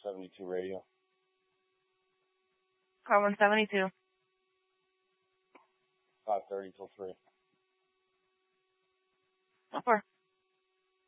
172 radio. Car 172. 5:30 till 3. What for?